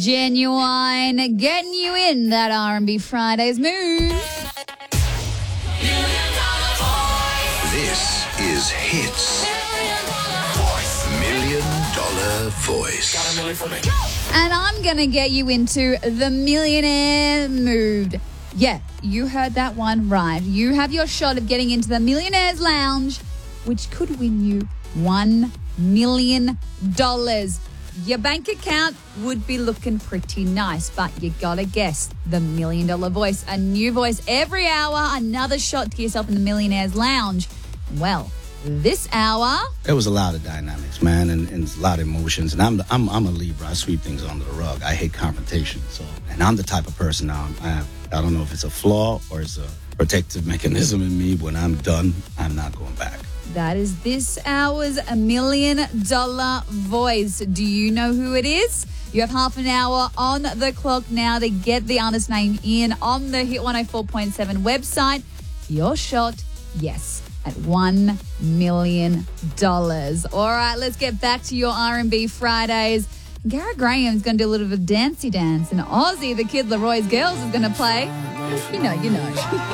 Genuine, getting you in that R&B Fridays mood. This is Hits. $1 Million Voice. And I'm going to get you into the millionaire mood. Yeah, you heard that one right. You have your shot of getting into the Millionaire's Lounge, which could win you $1 million. Your bank account would be looking pretty nice, but you gotta guess the $1 Million Voice. A new voice every hour, another shot to get yourself in the Millionaire's Lounge. Well, this hour, there was a lot of dynamics, man, and a lot of emotions. And I'm a Libra. I sweep things under the rug. I hate confrontation. And I'm the type of person now. I don't know if it's a flaw or it's a protective mechanism in me. When I'm done, I'm not going back. that is this hour's $1 Million Voice. Do you know who it is? You have half an hour on the clock now to get the artist name in on the Hit 104.7 website. Your shot, yes, at $1 million. All right, let's get back to your R&B Fridays. Garrett Graham's going to do a little bit of dancey dance, and Ozzy, the Kid Leroy's Girls, is going to play. You know.